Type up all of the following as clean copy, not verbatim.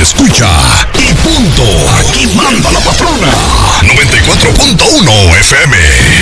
escucha y punto. Aquí manda la patrona. 94.1 FM.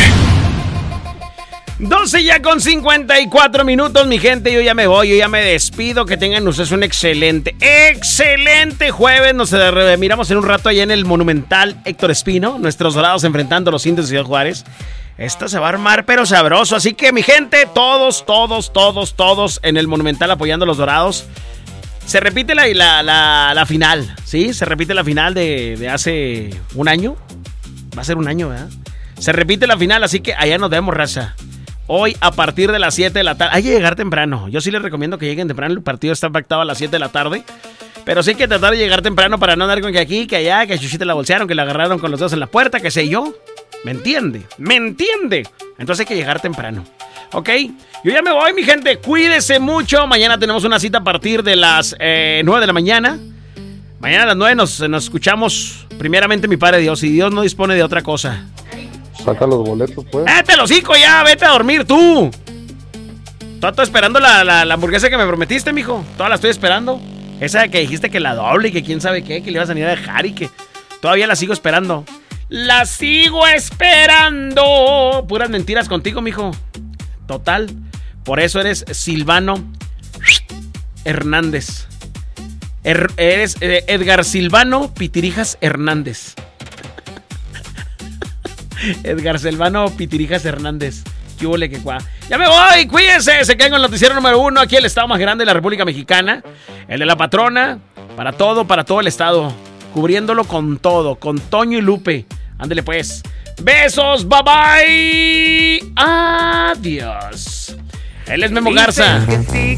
12 ya con 54 minutos, mi gente. Yo ya me voy, yo ya me despido. Que tengan ustedes un excelente jueves. Nos miramos en un rato allá en el Monumental Héctor Espino. Nuestros Dorados enfrentando a los Indios de Ciudad Juárez. Esto se va a armar pero sabroso. Así que, mi gente, todos en el Monumental apoyando a los Dorados. Se repite la final, ¿sí? Se repite la final de hace un año. Va a ser un año, ¿verdad? Se repite la final, así que allá nos vemos, raza. Hoy a partir de las 7 de la tarde. Hay que llegar temprano. Yo sí les recomiendo que lleguen temprano. El partido está pactado a las 7 de la tarde. Pero sí hay que tratar de llegar temprano para no andar con que aquí, que allá, que a Chuchita la bolsearon, que la agarraron con los dedos en la puerta, que sé yo. ¿Me entiende? Entonces hay que llegar temprano. ¿Ok? Yo ya me voy, mi gente. Cuídese mucho. Mañana tenemos una cita a partir de las 9 de la mañana. Mañana a las 9 nos escuchamos. Primeramente, mi Padre Dios. Y Dios no dispone de otra cosa. Saca los boletos, pues. ¡Te los hocico ya! ¡Vete a dormir tú! Estoy esperando la hamburguesa que me prometiste, mijo. Toda la estoy esperando. Esa que dijiste que la doble y que quién sabe qué, que le ibas a venir a dejar y que todavía la sigo esperando. ¡La sigo esperando! Puras mentiras contigo, mijo. Total. Por eso eres Silvano Hernández. Eres Edgar Silvano Pitirijas Hernández. Edgar Silvano Pitirijas Hernández. ¿Qué huele que cuá? Ya me voy, cuídense. Se quedan con el noticiero número 1. Aquí el estado más grande de la República Mexicana. El de la patrona. Para todo el estado. Cubriéndolo con todo. Con Toño y Lupe. Ándele pues. Besos, bye bye. Adiós. Él es Memo Garza.